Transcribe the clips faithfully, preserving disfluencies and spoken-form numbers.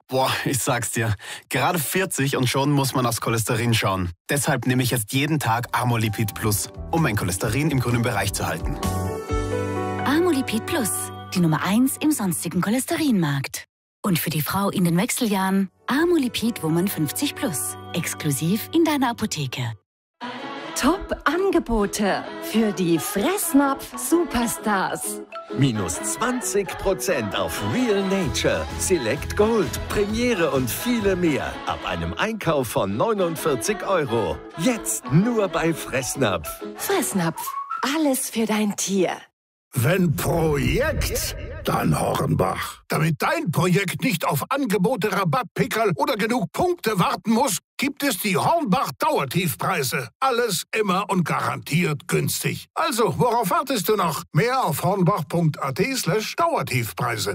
Boah, ich sag's dir. Gerade vierzig und schon muss man aufs Cholesterin schauen. Deshalb nehme ich jetzt jeden Tag Amolipid Plus, um mein Cholesterin im grünen Bereich zu halten. Amolipid Plus, die Nummer eins im sonstigen Cholesterinmarkt. Und für die Frau in den Wechseljahren Amolipid Woman fünfzig Plus, exklusiv in deiner Apotheke. Top-Angebote für die Fressnapf-Superstars. Minus zwanzig Prozent auf Real Nature, Select Gold, Premiere und viele mehr. Ab einem Einkauf von neunundvierzig Euro. Jetzt nur bei Fressnapf. Fressnapf, alles für dein Tier. Wenn Projekt, dann Hornbach. Damit dein Projekt nicht auf Angebote, Rabattpickerl oder genug Punkte warten muss, gibt es die Hornbach Dauertiefpreise. Alles immer und garantiert günstig. Also, worauf wartest du noch? Mehr auf hornbach.at slash Dauertiefpreise.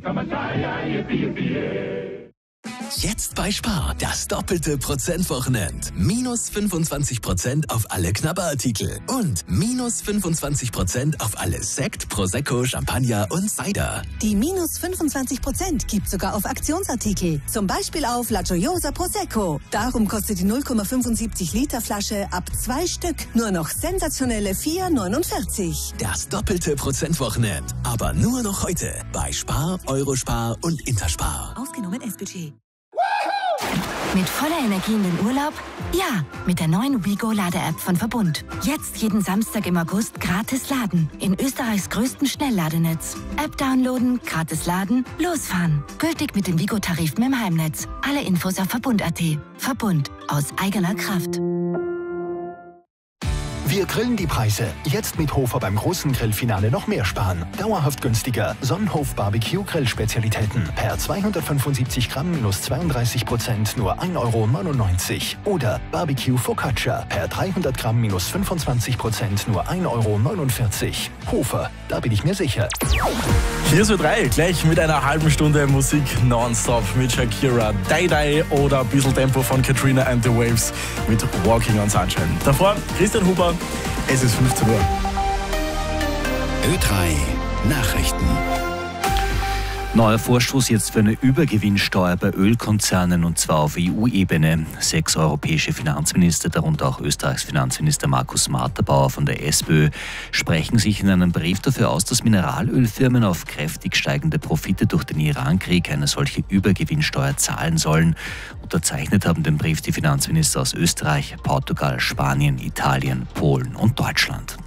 Jetzt bei Spar, das doppelte Prozentwochenend. Minus fünfundzwanzig Prozent auf alle Knabberartikel und minus fünfundzwanzig Prozent auf alle Sekt, Prosecco, Champagner und Cider. Die minus fünfundzwanzig Prozent gibt sogar auf Aktionsartikel. Zum Beispiel auf La Gioiosa Prosecco. Darum kostet die null Komma fünfundsiebzig Liter Flasche ab zwei Stück nur noch sensationelle vier neunundvierzig. Das doppelte Prozentwochenend. Aber nur noch heute bei Spar, Eurospar und Interspar. Ausgenommen S-Budget. Mit voller Energie in den Urlaub? Ja, mit der neuen WeGo-Lade-App von Verbund. Jetzt jeden Samstag im August gratis laden. In Österreichs größten Schnellladenetz. App downloaden, gratis laden, losfahren. Gültig mit dem WeGo-Tarif im Heimnetz. Alle Infos auf Verbund Punkt at. Verbund. Aus eigener Kraft. Wir grillen die Preise. Jetzt mit Hofer beim großen Grillfinale noch mehr sparen. Dauerhaft günstiger. Sonnenhof Barbecue Grillspezialitäten. Per zweihundertfünfundsiebzig Gramm minus zweiunddreißig Prozent nur ein Euro neunundneunzig. Oder Barbecue Focaccia. Per dreihundert Gramm minus fünfundzwanzig Prozent nur ein Euro neunundvierzig. Hofer, da bin ich mir sicher. Hier ist Ö drei, gleich mit einer halben Stunde Musik nonstop mit Shakira, Day Day oder ein bisschen Tempo von Katrina and the Waves mit Walking on Sunshine. Davor Christian Huber, es ist fünfzehn Uhr. Ö drei Nachrichten. Neuer Vorstoß jetzt für eine Übergewinnsteuer bei Ölkonzernen, und zwar auf E U-Ebene. Sechs europäische Finanzminister, darunter auch Österreichs Finanzminister Markus Marterbauer von der SPÖ, sprechen sich in einem Brief dafür aus, dass Mineralölfirmen auf kräftig steigende Profite durch den Irankrieg eine solche Übergewinnsteuer zahlen sollen. Unterzeichnet haben den Brief die Finanzminister aus Österreich, Portugal, Spanien, Italien, Polen und Deutschland.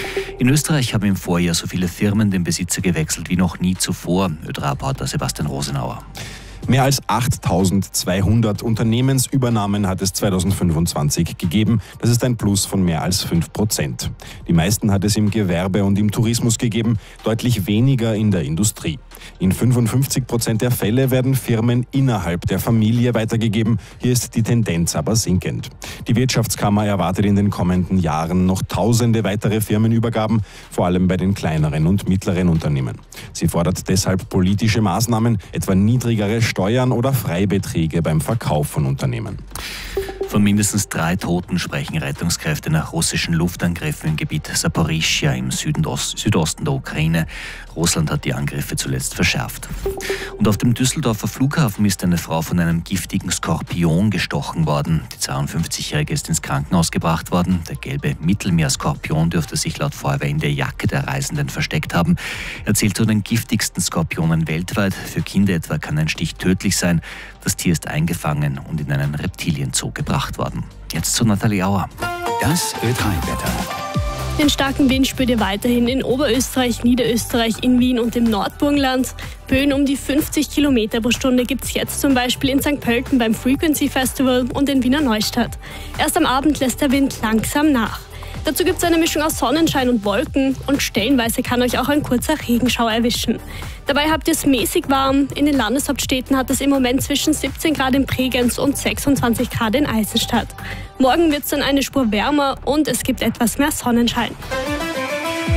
In Österreich haben im Vorjahr so viele Firmen den Besitzer gewechselt wie noch nie zuvor. Ö drei-Reporter Sebastian Rosenauer. Mehr als achttausendzweihundert Unternehmensübernahmen hat es zweitausendfünfundzwanzig gegeben. Das ist ein Plus von mehr als fünf Prozent. Die meisten hat es im Gewerbe und im Tourismus gegeben, deutlich weniger in der Industrie. In fünfundfünfzig Prozent der Fälle werden Firmen innerhalb der Familie weitergegeben. Hier ist die Tendenz aber sinkend. Die Wirtschaftskammer erwartet in den kommenden Jahren noch tausende weitere Firmenübergaben, vor allem bei den kleineren und mittleren Unternehmen. Sie fordert deshalb politische Maßnahmen, etwa niedrigere Steuern oder Freibeträge beim Verkauf von Unternehmen. Von mindestens drei Toten sprechen Rettungskräfte nach russischen Luftangriffen im Gebiet Saporischschja im Südosten der Ukraine. Russland hat die Angriffe zuletzt verschärft. Und auf dem Düsseldorfer Flughafen ist eine Frau von einem giftigen Skorpion gestochen worden. Die zweiundfünfzigjährige ist ins Krankenhaus gebracht worden. Der gelbe Mittelmeerskorpion dürfte sich laut Feuerwehr in der Jacke der Reisenden versteckt haben. Er zählt zu den giftigsten Skorpionen weltweit. Für Kinder etwa kann ein Stich tödlich sein. Das Tier ist eingefangen und in einen Reptilienzoo gebracht worden. Jetzt zu Nathalie Auer. Das Ö drei-Wetter. Den starken Wind spürt ihr weiterhin in Oberösterreich, Niederösterreich, in Wien und im Nordburgenland. Böen um die fünfzig Kilometer pro Stunde gibt es jetzt zum Beispiel in Sankt Pölten beim Frequency Festival und in Wiener Neustadt. Erst am Abend lässt der Wind langsam nach. Dazu gibt es eine Mischung aus Sonnenschein und Wolken und stellenweise kann euch auch ein kurzer Regenschauer erwischen. Dabei habt ihr es mäßig warm. In den Landeshauptstädten hat es im Moment zwischen siebzehn Grad in Bregenz und sechsundzwanzig Grad in Eisenstadt. Morgen wird es dann eine Spur wärmer und es gibt etwas mehr Sonnenschein.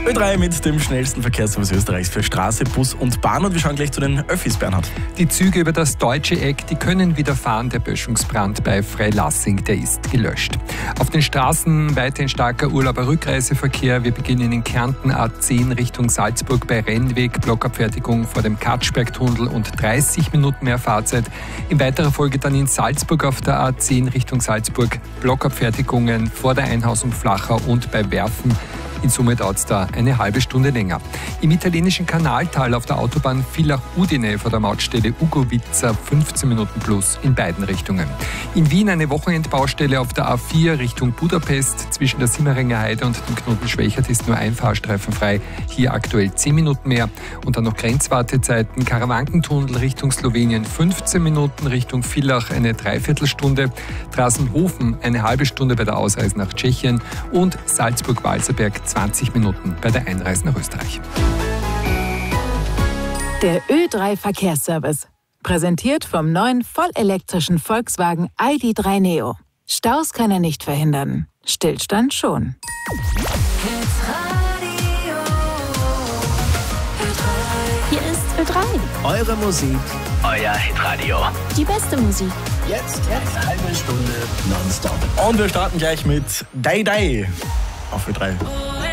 Ö drei mit dem schnellsten Verkehrsservice Österreichs für Straße, Bus und Bahn. Und wir schauen gleich zu den Öffis, Bernhard. Die Züge über das Deutsche Eck, die können wieder fahren. Der Böschungsbrand bei Freilassing, der ist gelöscht. Auf den Straßen weiterhin starker Urlauber-Rückreiseverkehr. Wir beginnen in Kärnten A zehn Richtung Salzburg bei Rennweg. Blockabfertigung vor dem Katschbergtunnel und dreißig Minuten mehr Fahrzeit. In weiterer Folge dann in Salzburg auf der A zehn Richtung Salzburg. Blockabfertigungen vor der Einhausung Flachau und bei Werfen. In Summe dauert es da eine halbe Stunde länger. Im italienischen Kanaltal auf der Autobahn Villach-Udine vor der Mautstelle Ugovica fünfzehn Minuten plus in beiden Richtungen. In Wien eine Wochenendbaustelle auf der A vier Richtung Budapest. Zwischen der Simmeringer Heide und dem Knoten Schwächert ist nur ein Fahrstreifen frei. Hier aktuell zehn Minuten mehr. Und dann noch Grenzwartezeiten. Karawankentunnel Richtung Slowenien fünfzehn Minuten, Richtung Villach eine Dreiviertelstunde. Drasenhofen eine halbe Stunde bei der Ausreise nach Tschechien. Und Salzburg-Walserberg zwanzig Minuten bei der Einreise nach Österreich. Der Ö drei Verkehrsservice. Präsentiert vom neuen vollelektrischen Volkswagen I D drei Neo. Staus kann er nicht verhindern. Stillstand schon. Hier ist Ö drei. Eure Musik, euer Hitradio. Die beste Musik. Jetzt, jetzt eine halbe Stunde nonstop. Und wir starten gleich mit Dai Dai auf Ö drei.